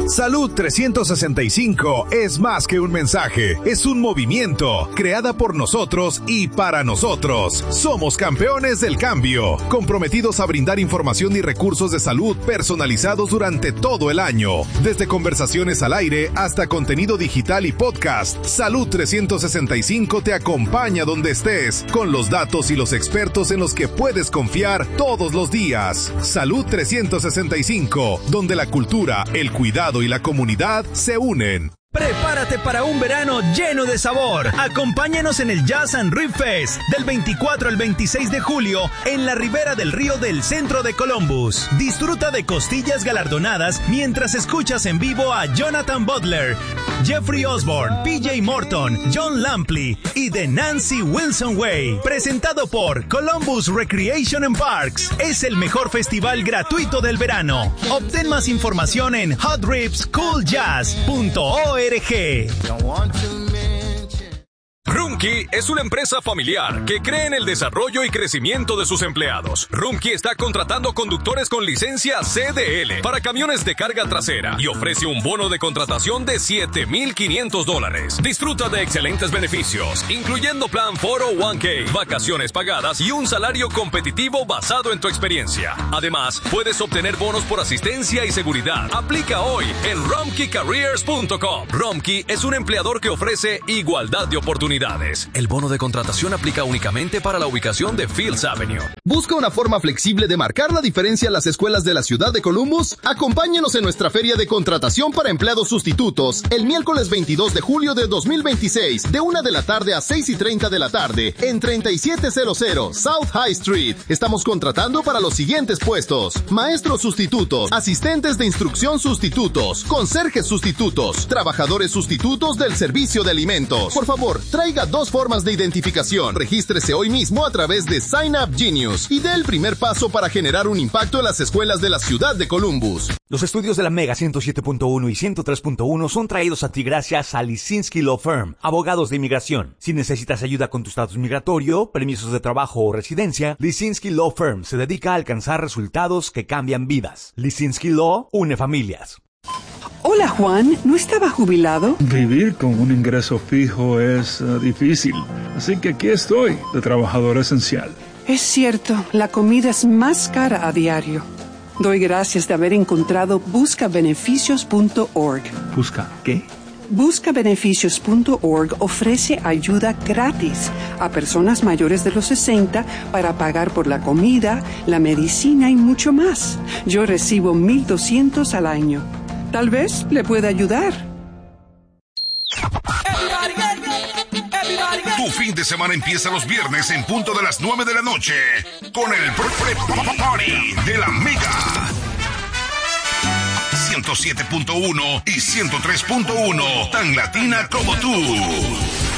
Salud 365 es más que un mensaje, es un movimiento, creada por nosotros y para nosotros. Somos campeones del cambio, comprometidos a brindar información y recursos de salud personalizados durante todo el año. Desde conversaciones al aire hasta contenido digital y podcast, Salud 365 te acompaña donde estés, con los datos y los expertos en los que puedes confiar todos los días. Salud 365, donde la cultura, el cuidado y la comunidad se unen. Prepárate para un verano lleno de sabor. Acompáñanos en el Jazz and Rib Fest del 24 al 26 de julio en la ribera del río del centro de Columbus. Disfruta de costillas galardonadas mientras escuchas en vivo a Jonathan Butler, Jeffrey Osborne, PJ Morton, John Lampley y The Nancy Wilson Way. Presentado por Columbus Recreation and Parks. Es el mejor festival gratuito del verano. Obtén más información en hotribscooljazz.org. Rumkey es una empresa familiar que cree en el desarrollo y crecimiento de sus empleados. Rumkey está contratando conductores con licencia CDL para camiones de carga trasera y ofrece un bono de contratación de $7,500. Disfruta de excelentes beneficios, incluyendo plan 401k, vacaciones pagadas y un salario competitivo basado en tu experiencia. Además, puedes obtener bonos por asistencia y seguridad. Aplica hoy en rumkeycareers.com. Rumkey es un empleador que ofrece igualdad de oportunidades. El bono de contratación aplica únicamente para la ubicación de Fields Avenue. ¿Busca una forma flexible de marcar la diferencia en las escuelas de la ciudad de Columbus? Acompáñenos en nuestra feria de contratación para empleados sustitutos el miércoles 22 de julio de 2026 de 1 de la tarde a 6:30 de la tarde en 3700 South High Street. Estamos contratando para los siguientes puestos: maestros sustitutos, asistentes de instrucción sustitutos, conserjes sustitutos, trabajadores sustitutos del servicio de alimentos. Por favor, traiga 2 formas de identificación. Regístrese hoy mismo a través de Sign Up Genius y dé el primer paso para generar un impacto en las escuelas de la ciudad de Columbus. Los estudios de la Mega 107.1 y 103.1 son traídos a ti gracias a Lisinski Law Firm, abogados de inmigración. Si necesitas ayuda con tu estatus migratorio, permisos de trabajo o residencia, Lisinski Law Firm se dedica a alcanzar resultados que cambian vidas. Lisinski Law une familias. Hola Juan, ¿no estaba jubilado? Vivir con un ingreso fijo es difícil, así que aquí estoy, de trabajador esencial. Es cierto, la comida es más cara a diario. Doy gracias de haber encontrado buscabeneficios.org. ¿Busca qué? Buscabeneficios.org ofrece ayuda gratis a personas mayores de los 60 para pagar por la comida, la medicina y mucho más. Yo recibo $1,200 al año. Tal vez le pueda ayudar. Tu fin de semana empieza los viernes en punto de las 9 de la noche con el Pre-Party de la Mega 107.1 y 103.1, tan latina como tú.